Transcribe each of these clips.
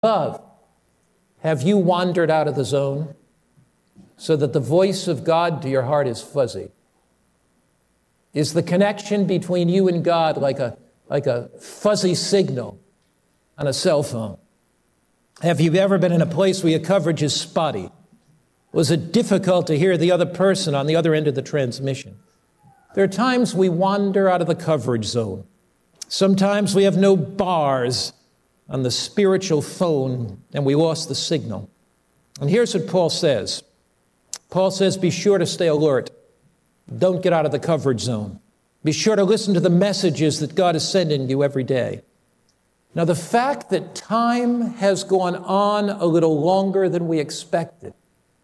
Love, have you wandered out of the zone so that the voice of God to your heart is fuzzy? Is the connection between you and God like a fuzzy signal on a cell phone? Have you ever been in a place where your coverage is spotty? Was it difficult to hear the other person on the other end of the transmission? There are times we wander out of the coverage zone. Sometimes we have no bars on the spiritual phone and we lost the signal. And here's what Paul says. Paul says, be sure to stay alert. Don't get out of the coverage zone. Be sure to listen to the messages that God is sending you every day. Now, the fact that time has gone on a little longer than we expected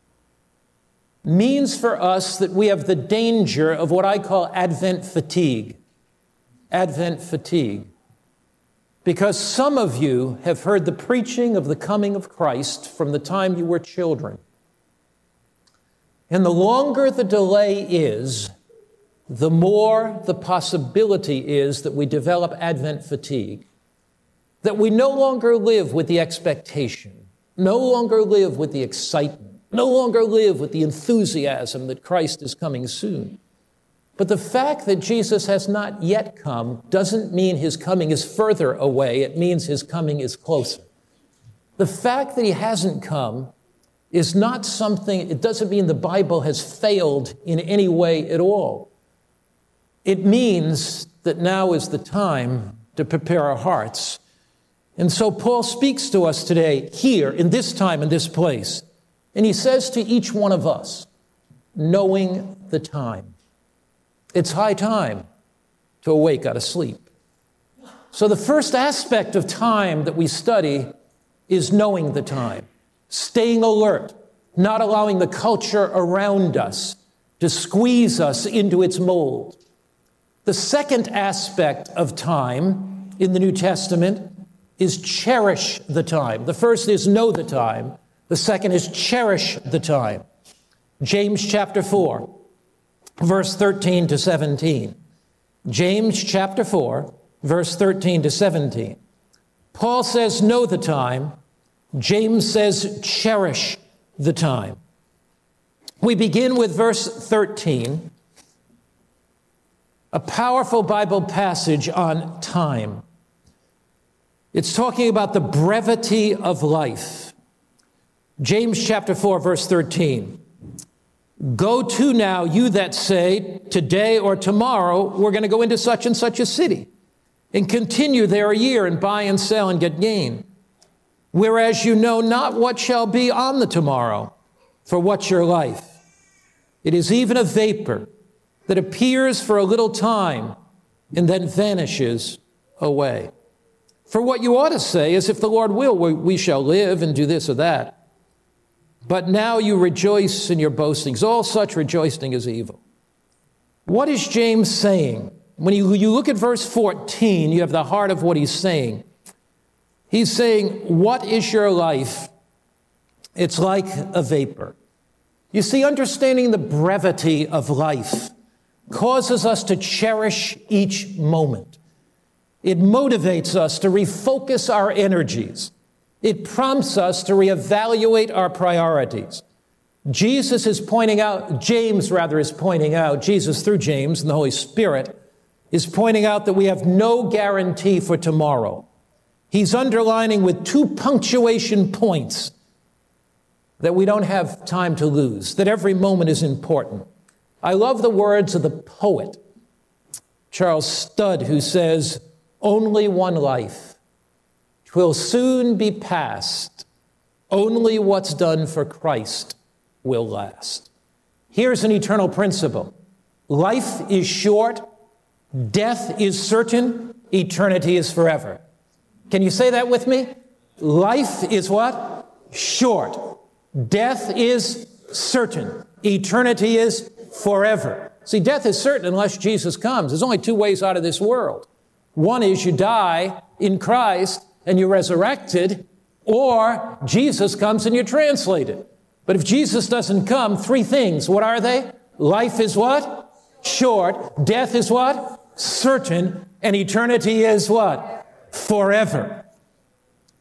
means for us that we have the danger of what I call Advent fatigue. Advent fatigue. Because some of you have heard the preaching of the coming of Christ from the time you were children. And the longer the delay is, the more the possibility is that we develop Advent fatigue. That we no longer live with the expectation, no longer live with the excitement, no longer live with the enthusiasm that Christ is coming soon. But the fact that Jesus has not yet come doesn't mean his coming is further away. It means his coming is closer. The fact that he hasn't come is not something, it doesn't mean the Bible has failed in any way at all. It means that now is the time to prepare our hearts. And so Paul speaks to us today, here, in this time, in this place. And he says to each one of us, knowing the time. It's high time to awake out of sleep. So the first aspect of time that we study is knowing the time, staying alert, not allowing the culture around us to squeeze us into its mold. The second aspect of time in the New Testament is cherish the time. The first is know the time. The second is cherish the time. James chapter 4. Verse 13 to 17. James chapter 4, verse 13 to 17. Paul says, know the time. James says, cherish the time. We begin with verse 13, a powerful Bible passage on time. It's talking about the brevity of life. James chapter 4, verse 13. Go to now, you that say, today or tomorrow, we're going to go into such and such a city and continue there a year and buy and sell and get gain. Whereas you know not what shall be on the tomorrow, for what's your life? It is even a vapor that appears for a little time and then vanishes away. For what you ought to say is, if the Lord will, we shall live and do this or that. But now you rejoice in your boastings. All such rejoicing is evil. What is James saying? When you look at verse 14, you have the heart of what he's saying. He's saying, what is your life? It's like a vapor. You see, understanding the brevity of life causes us to cherish each moment. It motivates us to refocus our energies. It prompts us to reevaluate our priorities. Jesus through James and the Holy Spirit, is pointing out that we have no guarantee for tomorrow. He's underlining with 2 punctuation points that we don't have time to lose, that every moment is important. I love the words of the poet, Charles Studd, who says, only one life. 'Twill soon be past. Only what's done for Christ will last. Here's an eternal principle. Life is short. Death is certain. Eternity is forever. Can you say that with me? Life is what? Short. Death is certain. Eternity is forever. See, death is certain unless Jesus comes. There's only 2 ways out of this world. One is you die in Christ and you're resurrected, or Jesus comes and you're translated. But if Jesus doesn't come, 3 things. What are they? Life is what? Short. Death is what? Certain. And eternity is what? Forever.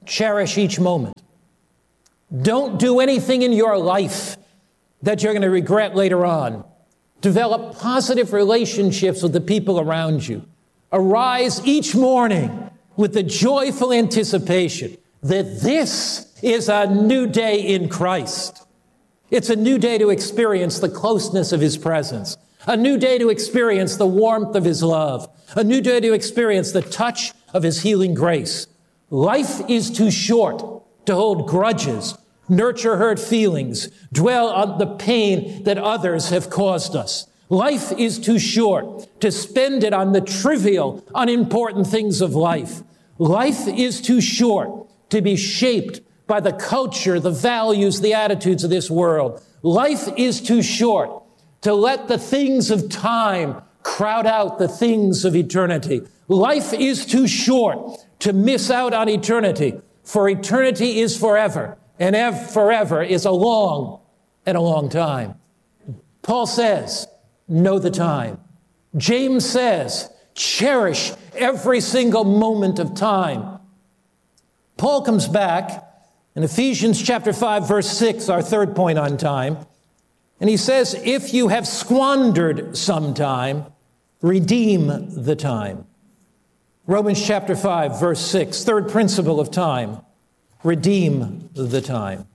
Cherish each moment. Don't do anything in your life that you're going to regret later on. Develop positive relationships with the people around you. Arise each morning with the joyful anticipation that this is a new day in Christ. It's a new day to experience the closeness of His presence, a new day to experience the warmth of His love, a new day to experience the touch of His healing grace. Life is too short to hold grudges, nurture hurt feelings, dwell on the pain that others have caused us. Life is too short to spend it on the trivial, unimportant things of life. Life is too short to be shaped by the culture, the values, the attitudes of this world. Life is too short to let the things of time crowd out the things of eternity. Life is too short to miss out on eternity, for eternity is forever, and forever is a long time. Paul says, know the time. James says, cherish every single moment of time. Paul comes back in Ephesians chapter 5, verse 6, our third point on time, and he says, if you have squandered some time, redeem the time. Romans chapter 5, verse 6, third principle of time, redeem the time.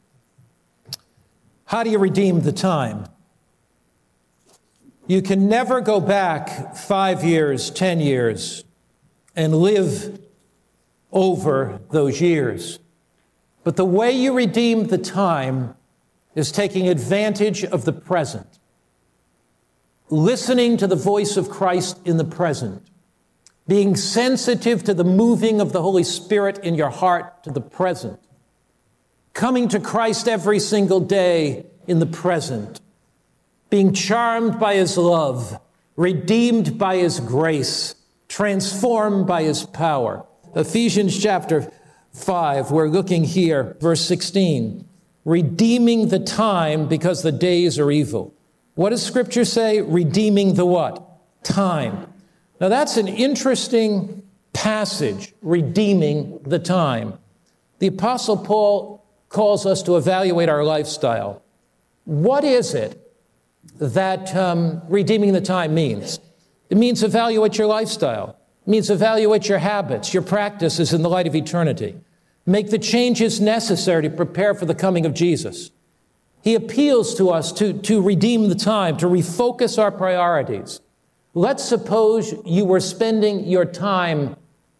How do you redeem the time? You can never go back 5 years, 10 years, and live over those years. But the way you redeem the time is taking advantage of the present, listening to the voice of Christ in the present, being sensitive to the moving of the Holy Spirit in your heart to the present, coming to Christ every single day in the present, being charmed by His love, redeemed by His grace, transformed by His power. Ephesians chapter 5, we're looking here, verse 16, redeeming the time because the days are evil. What does Scripture say? Redeeming the what? Time. Now that's an interesting passage, redeeming the time. The Apostle Paul calls us to evaluate our lifestyle. What is it that redeeming the time means? It means evaluate your lifestyle. It means evaluate your habits, your practices in the light of eternity. Make the changes necessary to prepare for the coming of Jesus. He appeals to us to redeem the time, to refocus our priorities. Let's suppose you were spending your time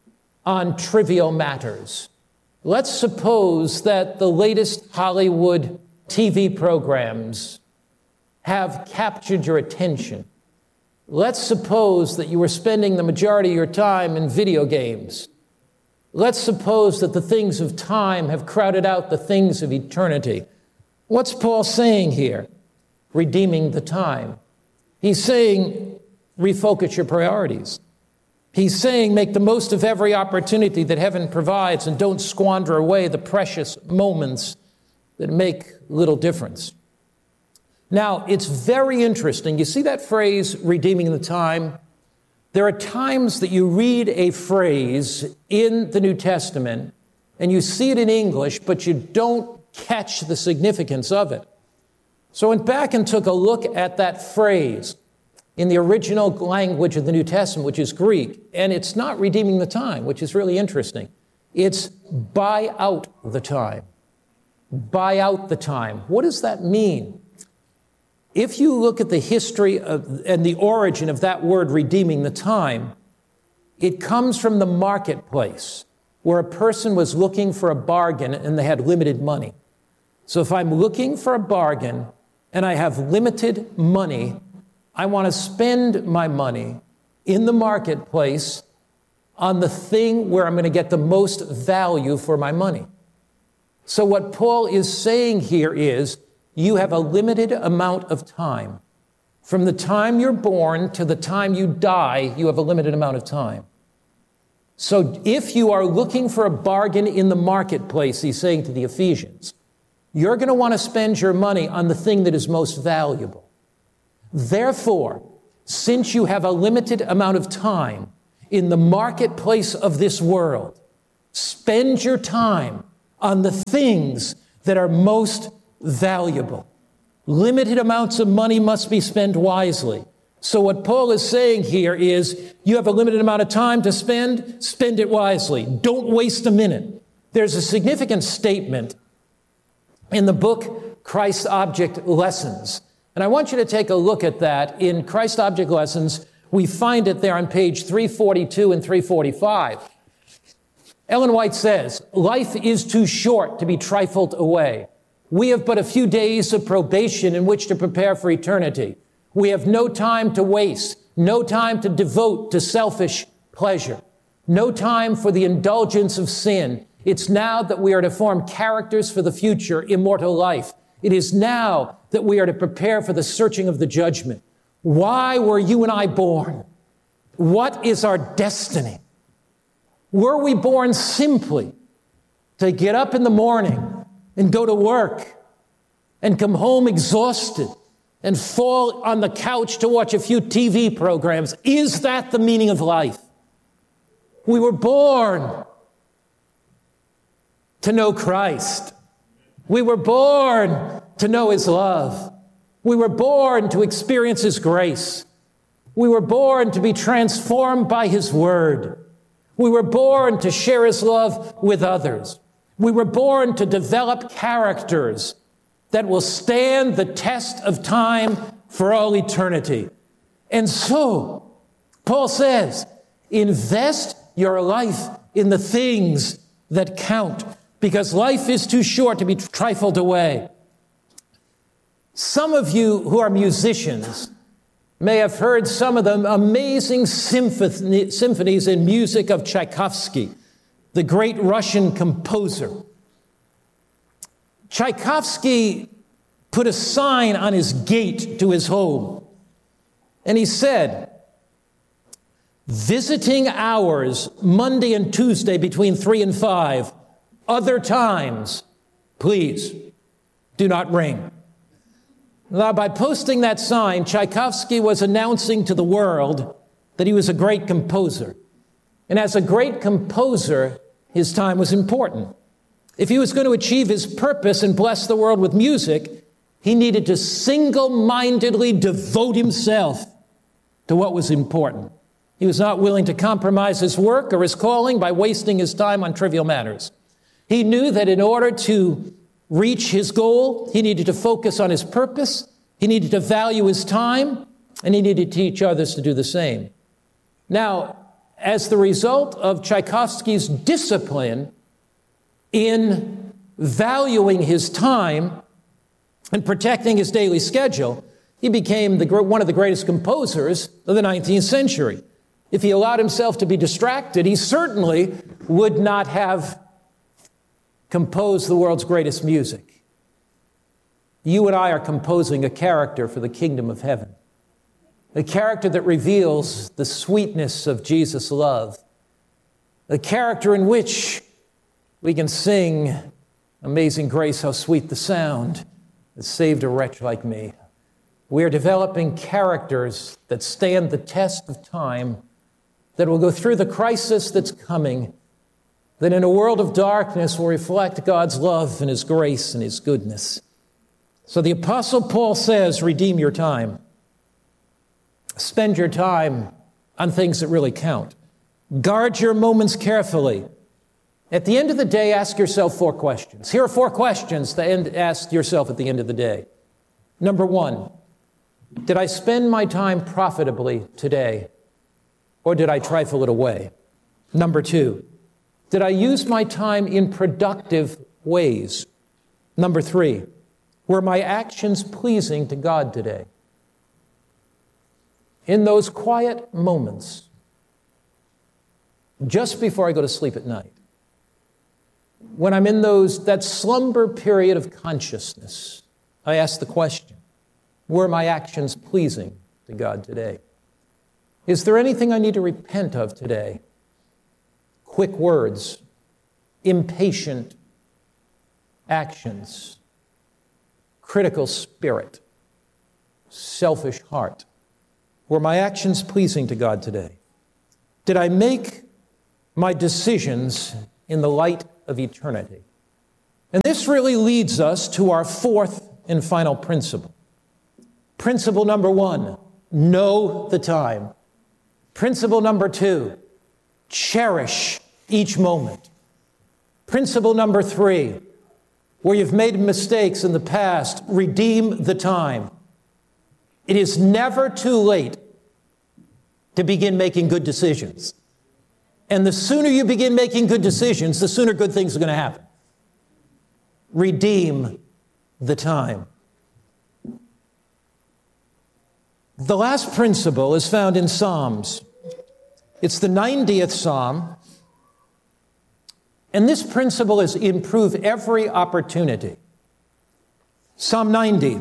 on trivial matters. Let's suppose that the latest Hollywood TV programs have captured your attention. Let's suppose that you were spending the majority of your time in video games. Let's suppose that the things of time have crowded out the things of eternity. What's Paul saying here? Redeeming the time. He's saying, refocus your priorities. He's saying, make the most of every opportunity that heaven provides and don't squander away the precious moments that make little difference. Now, it's very interesting. You see that phrase, redeeming the time? There are times that you read a phrase in the New Testament and you see it in English, but you don't catch the significance of it. So I went back and took a look at that phrase in the original language of the New Testament, which is Greek, and it's not redeeming the time, which is really interesting. It's buy out the time. Buy out the time. What does that mean? If you look at the history and the origin of that word, redeeming the time, it comes from the marketplace, where a person was looking for a bargain and they had limited money. So if I'm looking for a bargain and I have limited money, I want to spend my money in the marketplace on the thing where I'm going to get the most value for my money. So what Paul is saying here is, you have a limited amount of time. From the time you're born to the time you die, you have a limited amount of time. So if you are looking for a bargain in the marketplace, he's saying to the Ephesians, you're going to want to spend your money on the thing that is most valuable. Therefore, since you have a limited amount of time in the marketplace of this world, Spend your time on the things that are most valuable. Limited amounts of money must be spent wisely. So what Paul is saying here is, you have a limited amount of time to spend it wisely. Don't waste a minute. There's a significant statement in the book Christ Object Lessons. And I want you to take a look at that. In Christ Object Lessons, we find it there on page 342 and 345. Ellen White says, life is too short to be trifled away. We have but a few days of probation in which to prepare for eternity. We have no time to waste, no time to devote to selfish pleasure, no time for the indulgence of sin. It's now that we are to form characters for the future, immortal life. It is now that we are to prepare for the searching of the judgment. Why were you and I born? What is our destiny? Were we born simply to get up in the morning and go to work and come home exhausted and fall on the couch to watch a few TV programs? Is that the meaning of life? We were born to know Christ. We were born to know His love. We were born to experience His grace. We were born to be transformed by His word. We were born to share His love with others. We were born to develop characters that will stand the test of time for all eternity. And so, Paul says, invest your life in the things that count, because life is too short to be trifled away. Some of you who are musicians may have heard some of the amazing symphonies in music of Tchaikovsky, the great Russian composer. Tchaikovsky put a sign on his gate to his home, and he said, visiting hours Monday and Tuesday between 3 and 5. Other times, please do not ring. Now, by posting that sign, Tchaikovsky was announcing to the world that he was a great composer. And as a great composer, his time was important. If he was going to achieve his purpose and bless the world with music, he needed to single-mindedly devote himself to what was important. He was not willing to compromise his work or his calling by wasting his time on trivial matters. He knew that in order to reach his goal, he needed to focus on his purpose, he needed to value his time, and he needed to teach others to do the same. Now, as the result of Tchaikovsky's discipline in valuing his time and protecting his daily schedule, he became one of the greatest composers of the 19th century. If he allowed himself to be distracted, he certainly would not have composed the world's greatest music. You and I are composing a character for the kingdom of heaven, a character that reveals the sweetness of Jesus' love, a character in which we can sing, "Amazing Grace, how sweet the sound that saved a wretch like me." We are developing characters that stand the test of time, that will go through the crisis that's coming, that in a world of darkness will reflect God's love and His grace and His goodness. So the Apostle Paul says, redeem your time. Spend your time on things that really count. Guard your moments carefully. At the end of the day, ask yourself 4 questions. Here are 4 questions to ask yourself at the end of the day. Number 1, did I spend my time profitably today, or did I trifle it away? Number 2, did I use my time in productive ways? Number 3, were my actions pleasing to God today? In those quiet moments, just before I go to sleep at night, when I'm in that slumber period of consciousness, I ask the question, were my actions pleasing to God today? Is there anything I need to repent of today? Quick words, impatient actions, critical spirit, selfish heart. Were my actions pleasing to God today? Did I make my decisions in the light of eternity. And this really leads us to our fourth and final principle. Principle number 1, know the time. Principle number 2, cherish each moment. Principle number 3, where you've made mistakes in the past, redeem the time. It is never too late to begin making good decisions. And the sooner you begin making good decisions, the sooner good things are going to happen. Redeem the time. The last principle is found in Psalms. It's the 90th Psalm. And this principle is improve every opportunity. Psalm 90.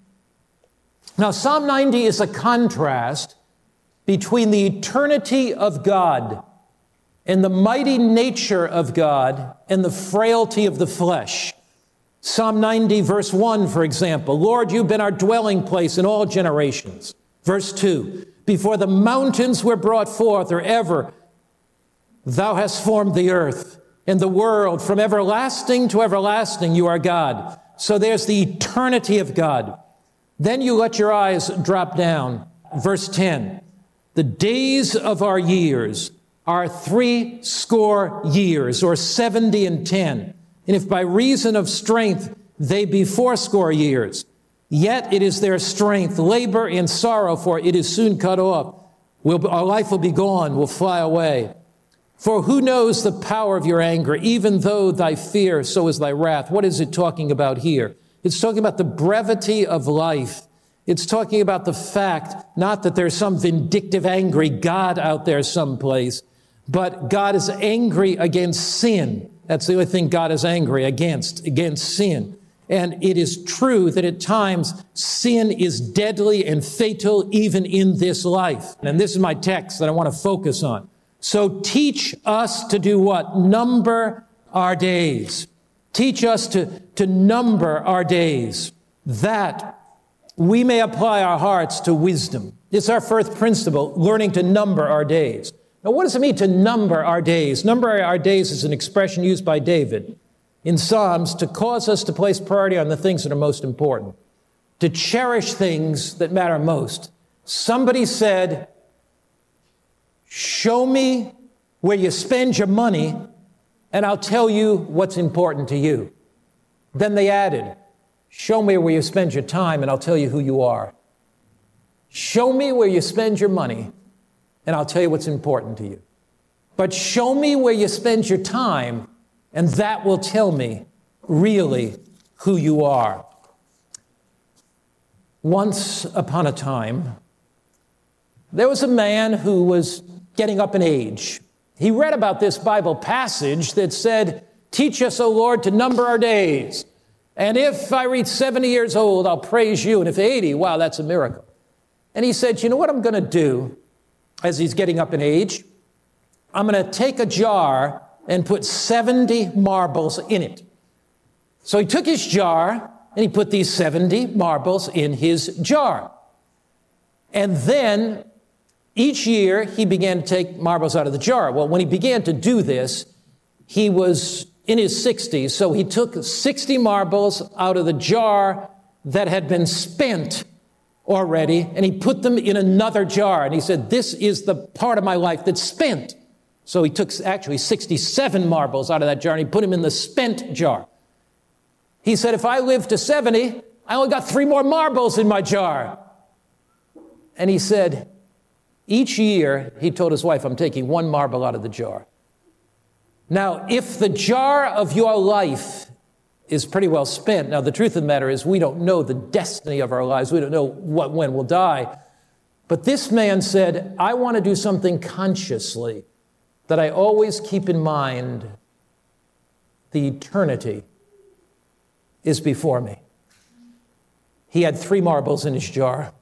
Now, Psalm 90 is a contrast between the eternity of God and the mighty nature of God and the frailty of the flesh. Psalm 90, verse 1, for example, Lord, you've been our dwelling place in all generations. Verse 2, before the mountains were brought forth, or ever, thou hast formed the earth and the world. From everlasting to everlasting, you are God. So there's the eternity of God. Then you let your eyes drop down. Verse 10, the days of our years are 70 years, or 70 and 10. And if by reason of strength they be 80 years, yet it is their strength, labor and sorrow, for it is soon cut off. Our life will be gone, will fly away. For who knows the power of your anger, even though thy fear, so is thy wrath. What is it talking about here? It's talking about the brevity of life. It's talking about the fact, not that there's some vindictive, angry God out there someplace, but God is angry against sin. That's the only thing God is angry against sin. And it is true that at times sin is deadly and fatal even in this life. And this is my text that I want to focus on. So teach us to do what? Number our days. Teach us to number our days, that we may apply our hearts to wisdom. It's our first principle, learning to number our days. Now, what does it mean to number our days? Number our days is an expression used by David in Psalms to cause us to place priority on the things that are most important, to cherish things that matter most. Somebody said, show me where you spend your money, and I'll tell you what's important to you. Then they added, show me where you spend your time, and I'll tell you who you are. Show me where you spend your money, and I'll tell you what's important to you. But show me where you spend your time, and that will tell me really who you are. Once upon a time, there was a man who was getting up in age. He read about this Bible passage that said, teach us, O Lord, to number our days. And if I reach 70 years old, I'll praise you. And if 80, wow, that's a miracle. And he said, you know what I'm going to do as he's getting up in age? I'm going to take a jar and put 70 marbles in it. So he took his jar and he put these 70 marbles in his jar. And then each year he began to take marbles out of the jar. Well, when he began to do this, he was in his 60s, so he took 60 marbles out of the jar that had been spent already, and he put them in another jar. And he said, this is the part of my life that's spent. So he took actually 67 marbles out of that jar, and he put them in the spent jar. He said, if I live to 70, I only got 3 more marbles in my jar. And he said, each year, he told his wife, I'm taking 1 marble out of the jar. Now, if the jar of your life is pretty well spent, now the truth of the matter is we don't know the destiny of our lives. We don't know when we'll die. But this man said, I want to do something consciously that I always keep in mind. The eternity is before me. He had 3 marbles in his jar.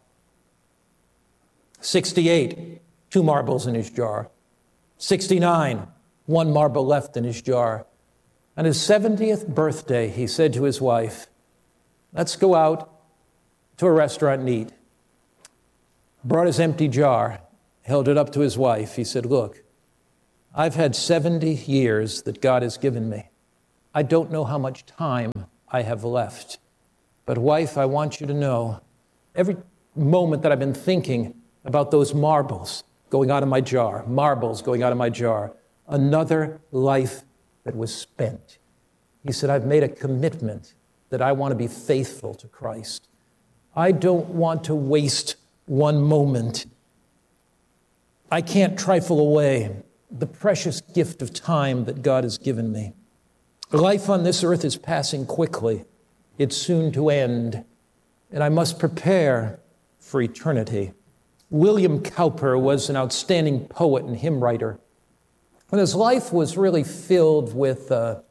68, 2 marbles in his jar. 69, 1 marble left in his jar. On his 70th birthday, he said to his wife, let's go out to a restaurant and eat. Brought his empty jar, held it up to his wife. He said, look, I've had 70 years that God has given me. I don't know how much time I have left. But wife, I want you to know, every moment that I've been thinking about those marbles going out of my jar, another life that was spent. He said, I've made a commitment that I want to be faithful to Christ. I don't want to waste one moment. I can't trifle away the precious gift of time that God has given me. Life on this earth is passing quickly. It's soon to end, and I must prepare for eternity. William Cowper was an outstanding poet and hymn writer, and his life was really filled with a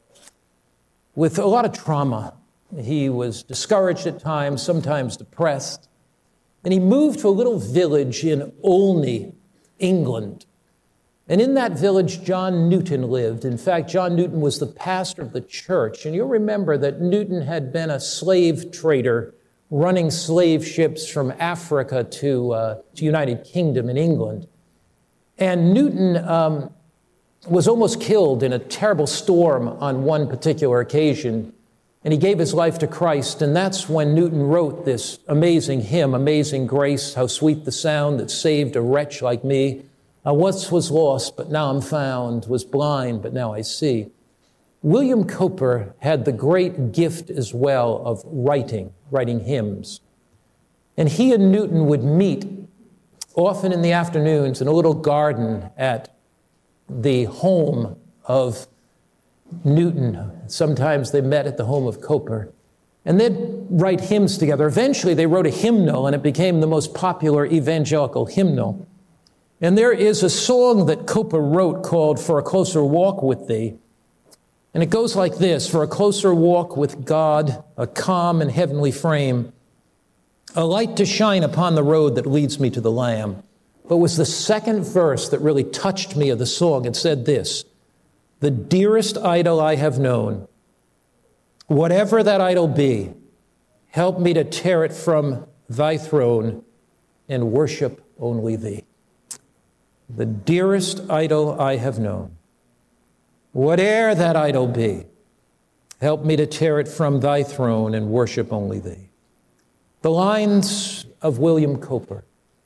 lot of trauma. He was discouraged at times, sometimes depressed, and he moved to a little village in Olney, England. And in that village, John Newton lived. In fact, John Newton was the pastor of the church. And you'll remember that Newton had been a slave trader running slave ships from Africa to United Kingdom in England. And Newton was almost killed in a terrible storm on one particular occasion. And he gave his life to Christ. And that's when Newton wrote this amazing hymn, Amazing Grace, how sweet the sound that saved a wretch like me. I once was lost, but now I'm found, was blind, but now I see. William Cowper had the great gift as well of writing hymns. And he and Newton would meet often in the afternoons in a little garden at the home of Newton. Sometimes they met at the home of Cowper. And they'd write hymns together. Eventually they wrote a hymnal, and it became the most popular evangelical hymnal. And there is a song that Cowper wrote called For a Closer Walk with Thee. And it goes like this: for a closer walk with God, a calm and heavenly frame, a light to shine upon the road that leads me to the Lamb. But it was the second verse that really touched me of the song. It said this: the dearest idol I have known, whatever that idol be, help me to tear it from thy throne and worship only thee. The dearest idol I have known, whate'er that idol be, help me to tear it from thy throne and worship only thee. The lines of William Cowper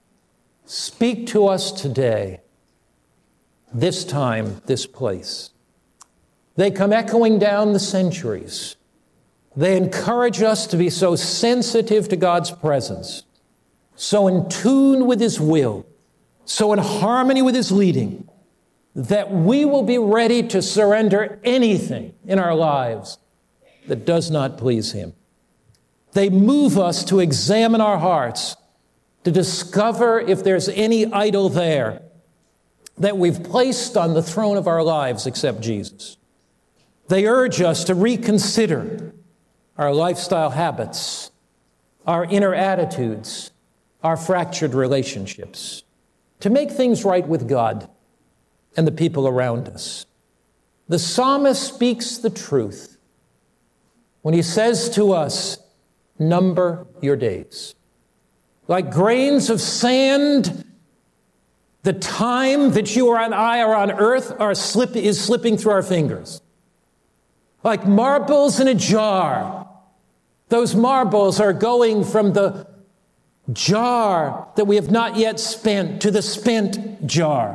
speak to us today, this time, this place. They come echoing down the centuries. They encourage us to be so sensitive to God's presence, so in tune with His will, so in harmony with His leading, that we will be ready to surrender anything in our lives that does not please Him. They move us to examine our hearts, to discover if there's any idol there that we've placed on the throne of our lives except Jesus. They urge us to reconsider our lifestyle habits, our inner attitudes, our fractured relationships, to make things right with God and the people around us. The psalmist speaks the truth when he says to us, number your days. Like grains of sand, the time that you and I are on earth is slipping through our fingers. Like marbles in a jar. Those marbles are going from the jar that we have not yet spent to the spent jar.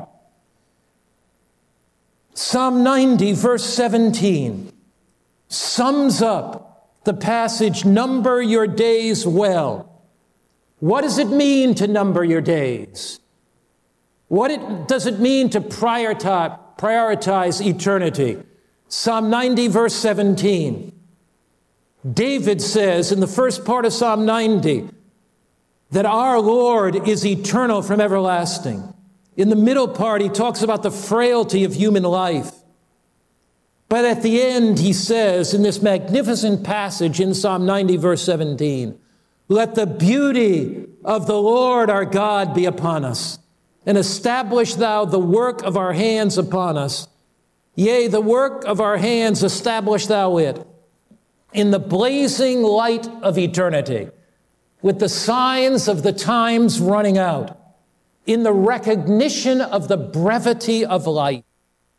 Psalm 90, verse 17, sums up the passage, number your days well. What does it mean to number your days? Does it mean to prioritize eternity? Psalm 90, verse 17. David says in the first part of Psalm 90 that our Lord is eternal from everlasting. In the middle part, he talks about the frailty of human life. But at the end, he says in this magnificent passage in Psalm 90, verse 17, let the beauty of the Lord our God be upon us, and establish thou the work of our hands upon us. Yea, the work of our hands establish thou it in the blazing light of eternity, with the signs of the times running out, in the recognition of the brevity of life.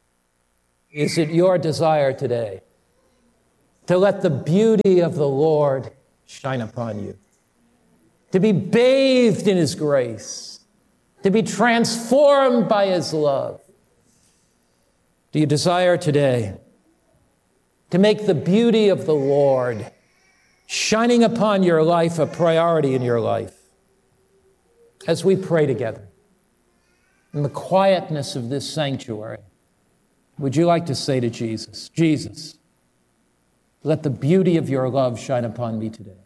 Is it your desire today to let the beauty of the Lord shine upon you? To be bathed in His grace? To be transformed by His love? Do you desire today to make the beauty of the Lord shining upon your life a priority in your life? As we pray together in the quietness of this sanctuary, would you like to say to Jesus, Jesus, let the beauty of your love shine upon me today.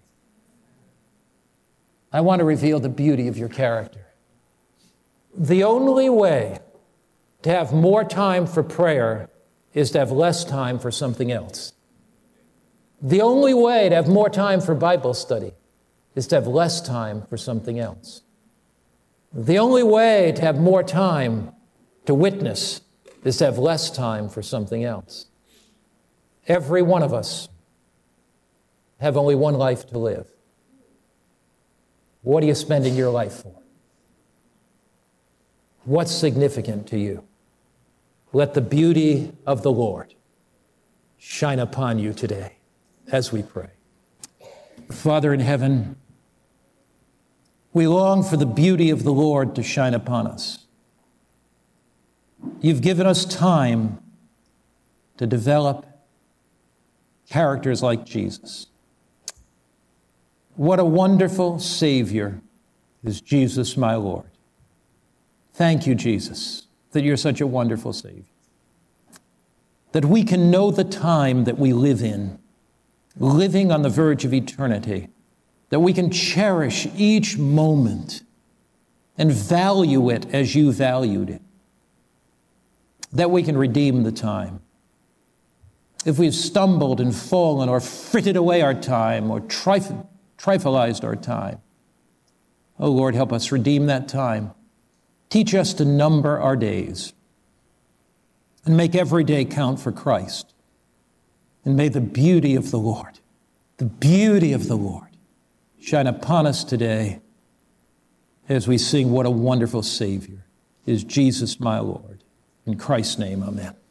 I want to reveal the beauty of your character. The only way to have more time for prayer is to have less time for something else. The only way to have more time for Bible study is to have less time for something else. The only way to have more time to witness is to have less time for something else. Every one of us have only one life to live. What are you spending your life for? What's significant to you? Let the beauty of the Lord shine upon you today as we pray. Father in heaven, we long for the beauty of the Lord to shine upon us. You've given us time to develop characters like Jesus. What a wonderful Savior is Jesus, my Lord. Thank you, Jesus, that you're such a wonderful Savior. That we can know the time that we live in, living on the verge of eternity, that we can cherish each moment and value it as you valued it, that we can redeem the time. If we've stumbled and fallen or frittered away our time or trifleized our time, oh Lord, help us redeem that time. Teach us to number our days and make every day count for Christ. And may the beauty of the Lord, shine upon us today as we sing, what a wonderful Savior is Jesus, my Lord. In Christ's name, amen.